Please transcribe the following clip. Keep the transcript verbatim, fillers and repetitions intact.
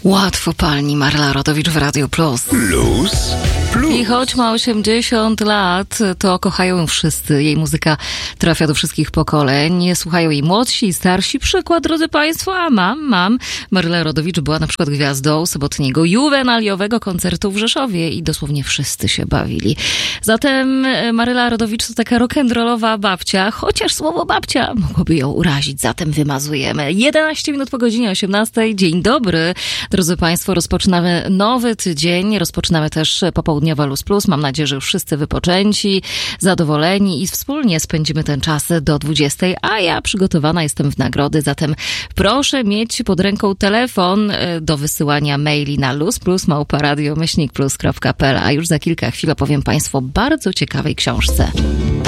Łatwo pani Marla Rodowicz w Radio Plus. Plus, plus. I choć ma osiemdziesiąt lat, to kochają ją wszyscy. Jej muzyka trafia do wszystkich pokoleń. Słuchają jej młodsi i starsi. Przykład, drodzy państwo, a mam, mam. Marla Rodowicz była na przykład gwiazdą sobotniego juwenaliowego koncertu w Rzeszowie i dosłownie wszyscy się bawili. Zatem Marla Rodowicz to taka rock'n'rollowa babcia, chociaż słowo babcia mogłoby ją urazić. Zatem wymazujemy. jedenaście minut po godzinie osiemnastej. Dzień dobry. Drodzy państwo, rozpoczynamy nowy tydzień, rozpoczynamy też popołudniowe Luz Plus. Mam nadzieję, że już wszyscy wypoczęci, zadowoleni i wspólnie spędzimy ten czas do dwudziestej, a ja przygotowana jestem w nagrody, zatem proszę mieć pod ręką telefon do wysyłania maili na luzplus małpa radio myślnik plus kropka p l, a już za kilka chwil opowiem państwu o bardzo ciekawej książce.